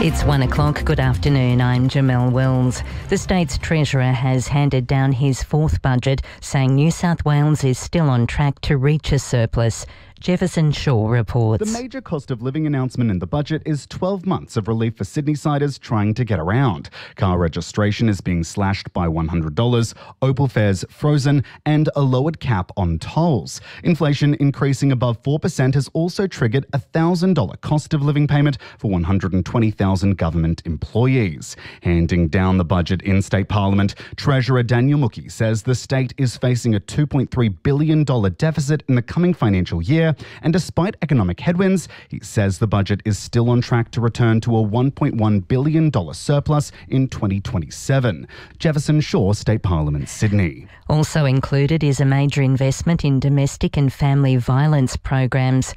It's 1 o'clock. Good afternoon. I'm Jamelle Wells. The state's treasurer has handed down his fourth budget, saying New South Wales is still on track to reach a surplus. Jefferson Shaw reports. The major cost of living announcement in the budget is 12 months of relief for Sydney-siders trying to get around. Car registration is being slashed by $100, Opal fares frozen, and a lowered cap on tolls. Inflation increasing above 4% has also triggered a $1,000 cost of living payment for 120,000 government employees. Handing down the budget in state parliament, Treasurer Daniel Mookhey says the state is facing a $2.3 billion deficit in the coming financial year. And despite economic headwinds, he says the budget is still on track to return to a $1.1 billion surplus in 2027. Jefferson Shaw, State Parliament, Sydney. Also included is a major investment in domestic and family violence programs.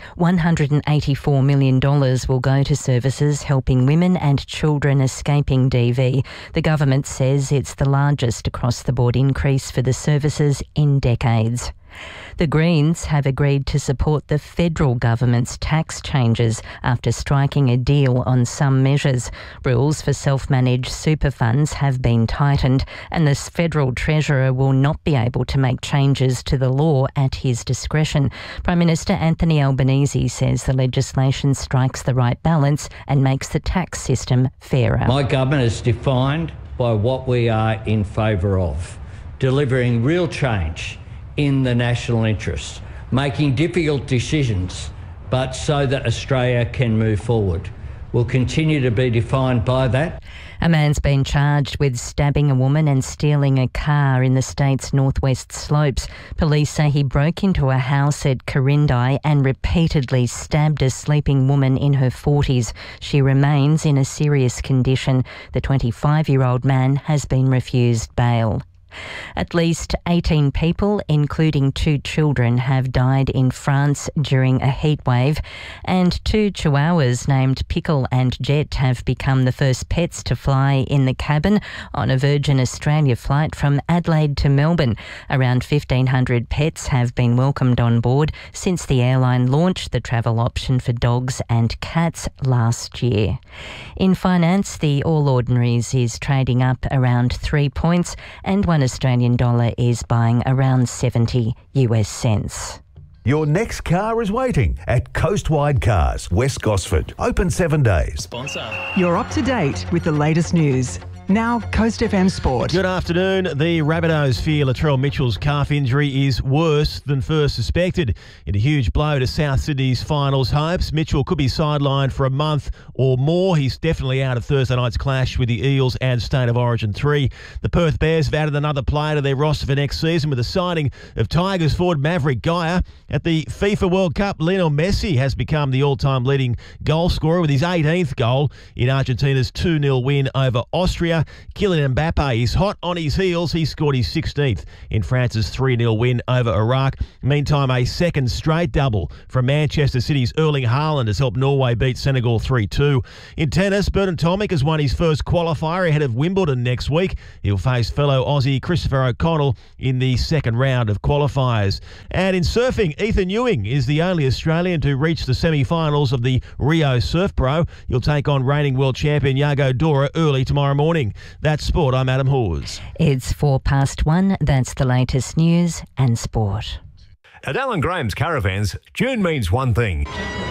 $184 million will go to services helping women and children escaping DV. The government says it's the largest across-the-board increase for the services in decades. The Greens have agreed to support the federal government's tax changes after striking a deal on some measures. Rules for self-managed super funds have been tightened, and the federal treasurer will not be able to make changes to the law at his discretion. Prime Minister Anthony Albanese says the legislation strikes the right balance and makes the tax system fairer. My government is defined by what we are in favour of, delivering real change in the national interest, making difficult decisions, but so that Australia can move forward. Will continue to be defined by that. A man's been charged with stabbing a woman and stealing a car in the state's northwest slopes. Police say he broke into a house at Corindai and repeatedly stabbed a sleeping woman in her 40s. She remains in a serious condition. The 25-year-old man has been refused bail. At least 18 people, including 2 children, have died in France during a heatwave, and 2 chihuahuas named Pickle and Jet have become the first pets to fly in the cabin on a Virgin Australia flight from Adelaide to Melbourne. Around 1,500 pets have been welcomed on board since the airline launched the travel option for dogs and cats last year. In finance, the All Ordinaries is trading up around 3 points, and one Australian dollar is buying around 70 US cents. Your next car is waiting at Coastwide Cars, West Gosford. Open 7 days. Sponsor. You're up to date with the latest news. Now, Coast FM Sport. Good afternoon. The Rabbitohs fear Latrell Mitchell's calf injury is worse than first suspected. In a huge blow to South Sydney's finals hopes, Mitchell could be sidelined for a month or more. He's definitely out of Thursday night's clash with the Eels and State of Origin 3. The Perth Bears have added another player to their roster for next season with the signing of Tigers forward Maverick Gaia. At the FIFA World Cup, Lionel Messi has become the all-time leading goal scorer with his 18th goal in Argentina's 2-0 win over Austria. Kylian Mbappe is hot on his heels. He scored his 16th in France's 3-0 win over Iraq. Meantime, a second straight double from Manchester City's Erling Haaland has helped Norway beat Senegal 3-2. In tennis, Burton Tomic has won his first qualifier ahead of Wimbledon next week. He'll face fellow Aussie Christopher O'Connell in the second round of qualifiers. And in surfing, Ethan Ewing is the only Australian to reach the semi-finals of the Rio Surf Pro. He'll take on reigning world champion Yago Dora early tomorrow morning. That's sport. I'm Adam Hawes. It's 1:04. That's the latest news and sport. At Alan Graham's Caravans, June means one thing.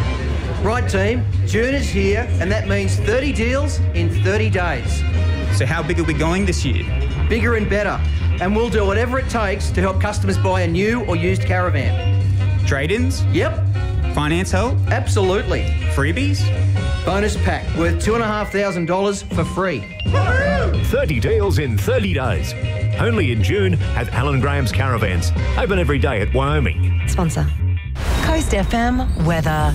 Right, team. June is here, and that means 30 deals in 30 days. So how big are we going this year? Bigger and better. And we'll do whatever it takes to help customers buy a new or used caravan. Trade-ins? Yep. Finance help? Absolutely. Freebies? Bonus pack worth $2,500 for free. 30 deals in 30 days. Only in June at Alan Graham's Caravans. Open every day at Wyoming. Sponsor. Coast FM weather.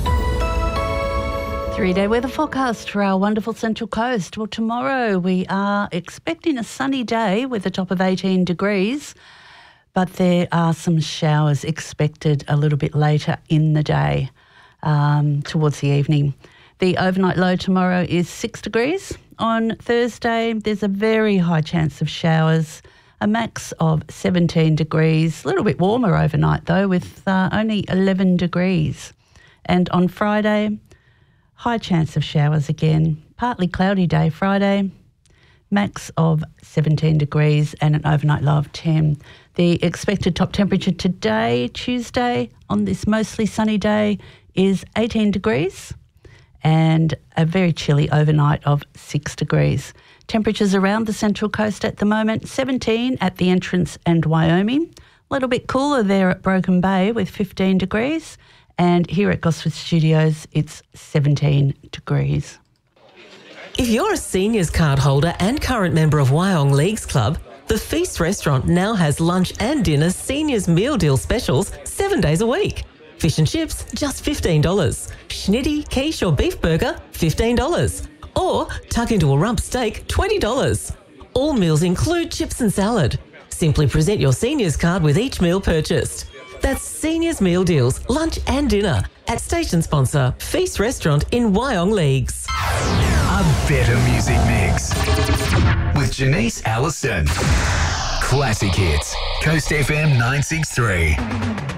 3-day weather forecast for our wonderful Central Coast. Well, tomorrow we are expecting a sunny day with a top of 18 degrees, but there are some showers expected a little bit later in the day, towards the evening. The overnight low tomorrow is 6 degrees. On Thursday, there's a very high chance of showers, a max of 17 degrees. A little bit warmer overnight, though, with only 11 degrees. And on Friday, high chance of showers again, Partly cloudy day Friday, max of 17 degrees and an overnight low of 10. The expected top temperature today, Tuesday, on this mostly sunny day is 18 degrees and a very chilly overnight of 6 degrees. Temperatures around the Central Coast at the moment, 17 at the entrance and Wyoming. A little bit cooler there at Broken Bay with 15 degrees. And here at Gosford Studios, it's 17 degrees. If you're a seniors card holder and current member of Wyong Leagues Club, the Feast restaurant now has lunch and dinner seniors meal deal specials 7 days a week. Fish and chips, just $15. Schnitty, quiche or beef burger, $15. Or tuck into a rump steak, $20. All meals include chips and salad. Simply present your seniors card with each meal purchased. That's Seniors Meal Deals, lunch and dinner at station sponsor Feast Restaurant in Wyong Leagues. A better music mix with Janice Alliston. Classic hits. Coast FM 963.